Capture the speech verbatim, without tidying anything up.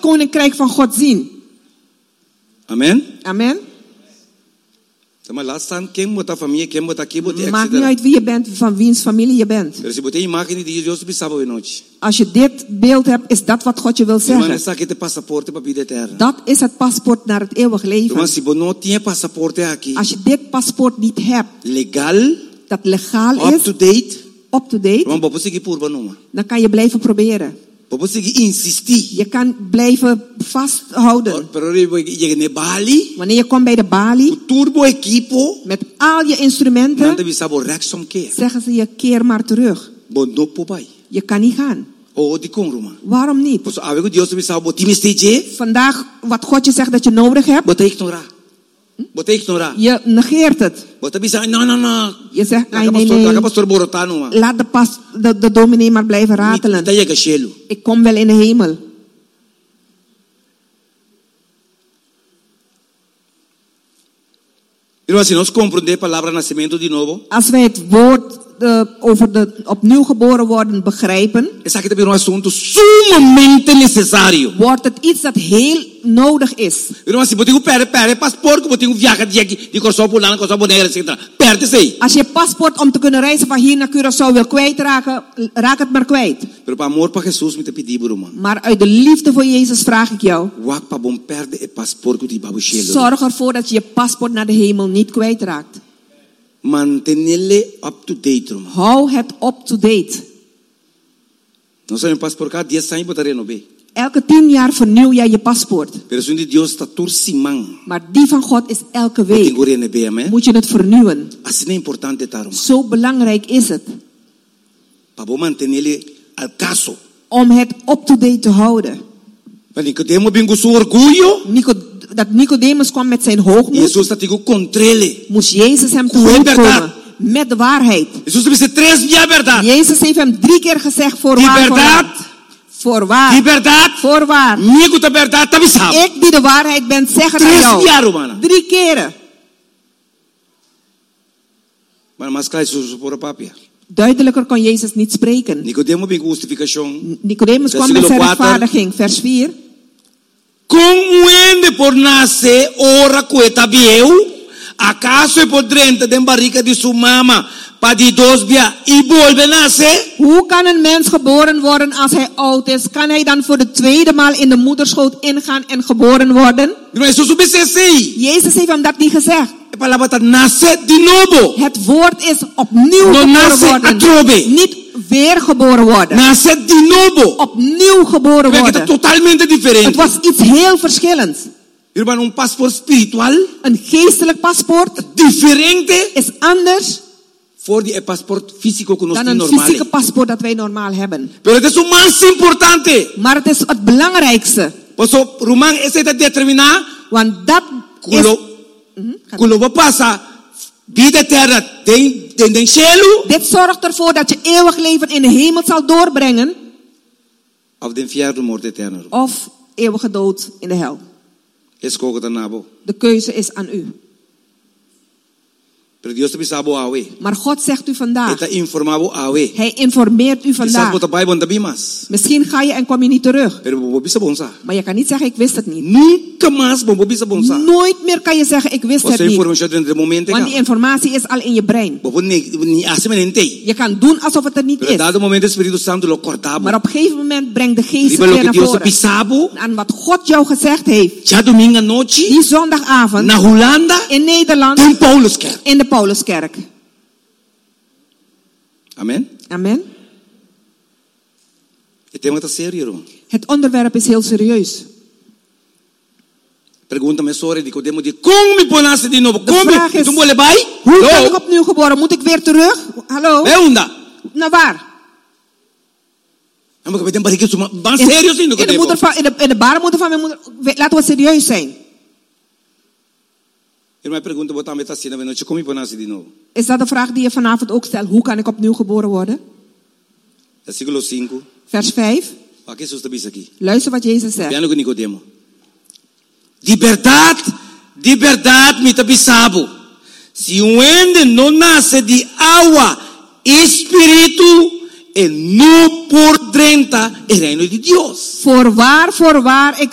koninkrijk van God zien. Amen. Amen. Maar laat staan, ken moet dat familie, ken moet dat kibbel, Maakt niet uit wie je bent, van wiens familie je bent. Dus je moet je maken niet die Jozef Bisabo in noche. Als je dit beeld hebt, is dat wat God je wil zeggen. Man, sta que te passaporte para vida eterna. Dat is het paspoort naar het eeuwig leven. Maar si bono tiene passaporte aquí. Als je dit paspoort niet hebt, legal, dat legaal up is, to date, up to date, man, bobo sige purba noma. dan kan je blijven proberen. Bobo sige insisti. Je kan blijven vasthouden. Pero je ne Bali, Wanneer je komt bij de balie, turbo equipo, met al je instrumenten, nanda Bisabo rechtsom keer. zeggen ze je keer maar terug. Bono pobai. Je kan niet gaan. Oh, die kongruma. Waarom niet? Pues avego Dios Bisabo timistije. Vandaag, wat God je zegt dat je nodig hebt, Bota ignora. Bota ignora. je negeert het. Bota bisa, no, no, no. Je zegt, nee, Laga nee, pastor, laga nee. pastor borotano ma. Laat de, pas, de, de dominee maar blijven ratelen. Niet dat je Ik kom wel in de hemel. Irmãos, se nós compreender a palavra nascimento de novo, Als wij het woord uh, over de opnieuw geboren worden begrijpen, esse aqui também é um assunto sumamente necessário. wordt het iets dat heel nodig is. Irmãos, se botinho perde, perde passaporte, botinho viaja de aqui, de Corsó Pulana, Corsó Bonaire, et cetera. Perde se. Als je paspoort om te kunnen reizen van hier naar Curaçao wil kwijtraken, raak het maar kwijt. Pero para amor para Jesus me te pedi, Bruma. Maar uit de liefde voor Jezus vraag ik jou, Wak pa bom perde e passaporte di babuchelo. zorg ervoor dat je je paspoort naar de hemel niet kwijtraakt. Mantenele up to date, Bruma. Hou het up to date. Não só um passaporte cada dia sai botar renovar. Elke tien jaar vernieuw jij je paspoort. Pero se de Deus está turcimang. Maar die van God is elke week. Botinho renovar, amen. Moet je het vernieuwen. Assim é importante estar, Bruma. Zo belangrijk is het. Para bom mantenele al caso. Om het up to date te houden. Mas Nicodemo bem com seu orgulho. Nico, dat Nicodemus kwam met zijn hoogmoed. Jesus está tigo controle. Moest Jezus hem Com tegemoet verdade. komen. Met de waarheid. Jesus disse três vezes a verdade. Jezus heeft hem drie keer gezegd voor Die waar. verdade. Voorwaar. Die verdade. Voorwaar. Amigo da verdade tá bisabo. Ik die de waarheid ben, zeg het aan Três jou. vezes, Romana. Drie keren. Mas mas cai Jesus por a papia. Duidelijker kon Jezus niet spreken. Nicodemo bem com justificação. Nicodemus kwam met zijn rechtvaardiging. Vers vier. Com ende por nascer ora coeta bieu. Acaso é por dentro de barriga de sua mama para de dos bia e volve nascer? Hoe kan een mens geboren worden als hij oud is? Kan hij dan voor de tweede maal in de moederschoot ingaan en geboren worden? Jesus subisse assim. Jezus heeft hem dat niet gezegd. A palavra tá nascer de novo. Het woord is opnieuw No geboren nasce worden. atrobe. Niet weer geboren worden. Nascer de novo. Opnieuw geboren É que tá worden. totalmente Het diferente. was iets heel verschillends. Irmão, um passaporte espiritual Een geestelijk paspoort diferente is anders voor die passaporte físico que nós dan temos een normal. fysieke paspoort dat wij normaal hebben. Pero isso é o mais importante. Maar het is het belangrijkste. Posso Roman esse te determinar Want dat is... culo culo va passa vida eterna tem tem tem cielo Dit zorgt ervoor dat je eeuwig leven in de hemel zal doorbrengen. of den inferno morte eterna. Of eeuwige dood in de hel. Escolha da nabo. De keuze is aan u. Pero Dios te bisabo awe. Maar God zegt u vandaag. Eta informavo awe. Hij informeert u Quizás vandaag. bota Bible da bimas. Misschien ga je en kom je niet terug. Pero bobo bisa bonsa. Maar je kan niet zeggen ik wist het niet. Nunca mais bobo bisa bonsa. Nooit meer kan je zeggen ik wist het Você niet. informação dentro do momento Want die informatie is al in je brein. bobo ni ni asemente. Je kan doen alsof het er niet Pero is. dado momento Espírito Santo lo cortaba. Maar op een gegeven moment brengt de geest Riba het lo weer que naar Dios voren. bisabo. Aan wat God jou gezegd heeft. Já domingo à noite Die zondagavond na Holanda in Nederland tem Pauluskerk. in de Pauluskerk. Amen. Amen. E tema tá sério, irmão. Het onderwerp is heel serieus. Pergunta-me sobre Nicodemo de como me ponasse de novo? De Como? vraag is, Tu mole vai? hoe kan ik Hallo? opnieuw geboren? Moet ik weer terug? Hallo? É onda. Naar waar? Vamos que tem barriga suma. Van In, sério sim, in, de Nicodemo. moeder van, in, de, in de baarmoeder van mijn moeder. We- Laten we serieus zijn. Irmã pergunta botar me tá assim na noite como me ponasse de novo? Is dat de vraag die je vanavond ook stelt? Hoe kan ik opnieuw geboren worden? Versículo cinco. Vers vijf. Aqui Jesus está dizendo aqui. Luister wat Jezus zegt. Piano com Nicodemo. De verdade, de verdade me tá bisabo. Se um ende não nasce de água, espírito, e não por dentro, é reino de Deus. Voorwaar, voorwaar, ik